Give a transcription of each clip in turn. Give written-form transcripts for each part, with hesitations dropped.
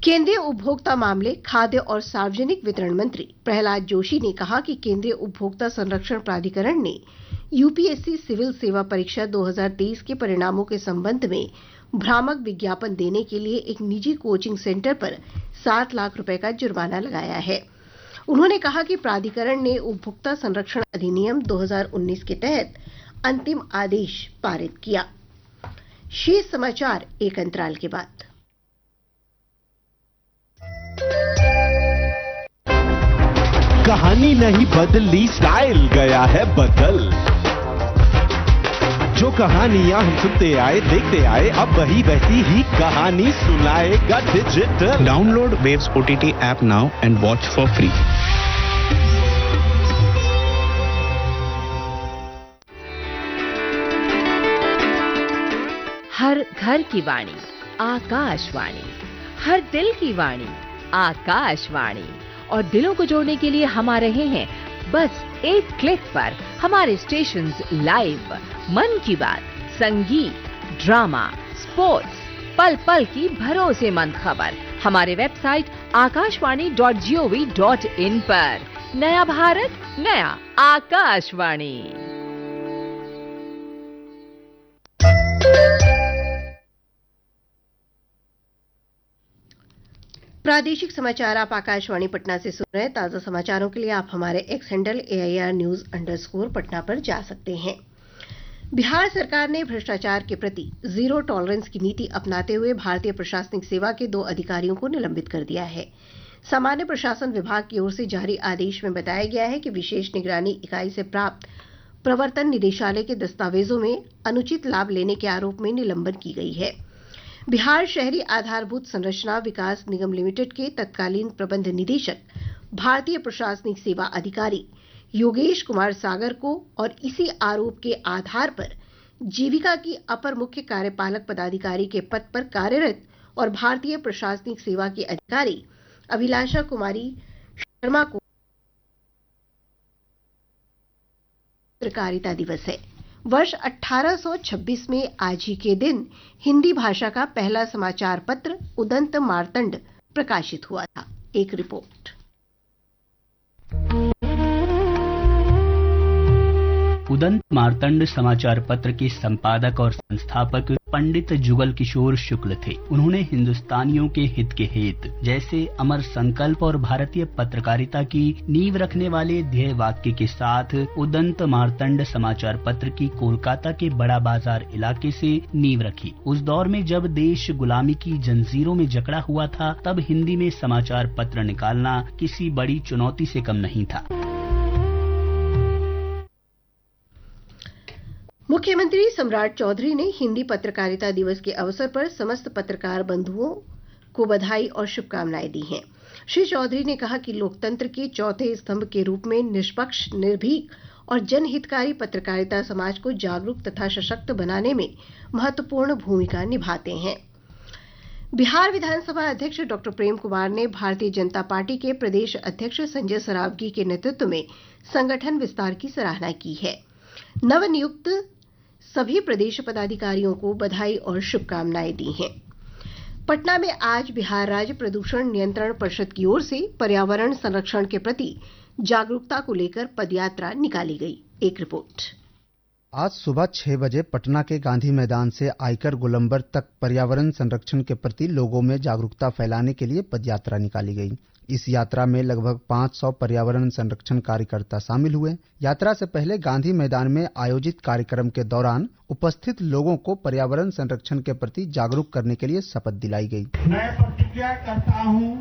केंद्रीय उपभोक्ता मामले, खाद्य और सार्वजनिक वितरण मंत्री प्रहलाद जोशी ने कहा कि केंद्रीय उपभोक्ता संरक्षण प्राधिकरण ने यूपीएससी सिविल सेवा परीक्षा 2023 के परिणामों के संबंध में भ्रामक विज्ञापन देने के लिए एक निजी कोचिंग सेंटर पर 7 लाख रुपए का जुर्माना लगाया है। उन्होंने कहा कि प्राधिकरण ने उपभोक्ता संरक्षण अधिनियम 2019 के तहत अंतिम आदेश पारित किया। शेष समाचार एक अंतराल के बाद। कहानी नहीं बदली, स्टाइल गया है बदल। जो कहानियां हम सुनते आए, देखते आए, अब वही वैसी ही कहानी सुनाएगा digital. Download waves OTT app now and watch for free. हर घर की वाणी आकाशवाणी, हर दिल की वाणी आकाशवाणी। और दिलों को जोड़ने के लिए हम आ रहे हैं बस एक क्लिक पर। हमारे स्टेशंस लाइव, मन की बात, संगीत, ड्रामा, स्पोर्ट्स, पल पल की भरोसेमंद खबर हमारे वेबसाइट akashvani.gov.in पर। नया भारत, नया आकाशवाणी। प्रादेशिक समाचार आप आकाशवाणी पटना से सुन रहे हैं। ताजा समाचारों के लिए आप हमारे एक्स हैंडल AIR_News_ पर जा सकते हैं। बिहार सरकार ने भ्रष्टाचार के प्रति जीरो टॉलरेंस की नीति अपनाते हुए भारतीय प्रशासनिक सेवा के 2 अधिकारियों को निलंबित कर दिया है। सामान्य प्रशासन विभाग की ओर से जारी आदेश में बताया गया है कि विशेष निगरानी इकाई से प्राप्त प्रवर्तन निदेशालय के दस्तावेजों में अनुचित लाभ लेने के आरोप में निलंबन की गई है। बिहार शहरी आधारभूत संरचना विकास निगम लिमिटेड के तत्कालीन प्रबंध निदेशक भारतीय प्रशासनिक सेवा अधिकारी योगेश कुमार सागर को और इसी आरोप के आधार पर जीविका की अपर मुख्य कार्यपालक पदाधिकारी के पद पर कार्यरत और भारतीय प्रशासनिक सेवा की अधिकारी अभिलाषा कुमारी शर्मा को पत्रकारिता दिवस है। वर्ष 1826 में आज ही के दिन हिंदी भाषा का पहला समाचार पत्र उदंत मार्तंड प्रकाशित हुआ था। एक रिपोर्ट। उदंत मार्तंड समाचार पत्र के संपादक और संस्थापक पंडित जुगल किशोर शुक्ल थे। उन्होंने हिंदुस्तानियों के हित के हेत जैसे अमर संकल्प और भारतीय पत्रकारिता की नींव रखने वाले ध्येय वाक्य के साथ उदंत मार्तंड समाचार पत्र की कोलकाता के बड़ा बाजार इलाके से नींव रखी। उस दौर में जब देश गुलामी की जंजीरों में जकड़ा हुआ था, तब हिंदी में समाचार पत्र निकालना किसी बड़ी चुनौती से कम नहीं था। मुख्यमंत्री सम्राट चौधरी ने हिंदी पत्रकारिता दिवस के अवसर पर समस्त पत्रकार बंधुओं को बधाई और शुभकामनाएं दी हैं। श्री चौधरी ने कहा कि लोकतंत्र के चौथे स्तंभ के रूप में निष्पक्ष, निर्भीक और जनहितकारी पत्रकारिता समाज को जागरूक तथा सशक्त बनाने में महत्वपूर्ण भूमिका निभाते हैं। बिहार विधानसभा अध्यक्ष डॉक्टर प्रेम कुमार ने भारतीय जनता पार्टी के प्रदेश अध्यक्ष संजय सरावगी के नेतृत्व में संगठन विस्तार की सराहना की है। नवनियुक्त सभी प्रदेश पदाधिकारियों को बधाई और शुभकामनाएं दी हैं। पटना में आज बिहार राज्य प्रदूषण नियंत्रण परिषद की ओर से पर्यावरण संरक्षण के प्रति जागरूकता को लेकर पदयात्रा निकाली गई। एक रिपोर्ट। आज सुबह 6 बजे पटना के गांधी मैदान से आयकर गोलंबर तक पर्यावरण संरक्षण के प्रति लोगों में जागरूकता फैलाने के लिए पदयात्रा निकाली गई। इस यात्रा में लगभग 500 पर्यावरण संरक्षण कार्यकर्ता शामिल हुए। यात्रा से पहले गांधी मैदान में आयोजित कार्यक्रम के दौरान उपस्थित लोगों को पर्यावरण संरक्षण के प्रति जागरूक करने के लिए शपथ दिलाई गई। मैं प्रतिज्ञा करता हूं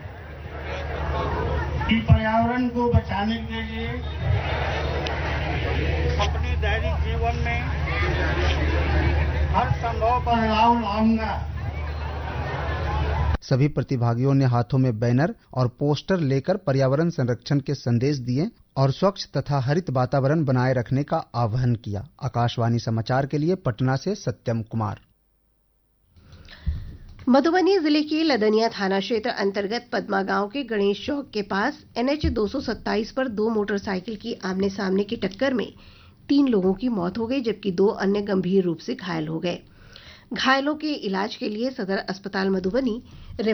कि पर्यावरण को बचाने के लिए अपने दैनिक जीवन में हर संभव बदलाव लाऊंगा। सभी प्रतिभागियों ने हाथों में बैनर और पोस्टर लेकर पर्यावरण संरक्षण के संदेश दिए और स्वच्छ तथा हरित वातावरण बनाए रखने का आह्वान किया। आकाशवाणी समाचार के लिए पटना से सत्यम कुमार। मधुबनी जिले के लदनिया थाना क्षेत्र अंतर्गत पदमा गांव के गणेश चौक के पास NH 227 पर 2 मोटरसाइकिल की आमने सामने की टक्कर में 3 लोगों की मौत हो गई, जबकि 2 अन्य गंभीर रूप से घायल हो गए। घायलों के इलाज के लिए सदर अस्पताल मधुबनी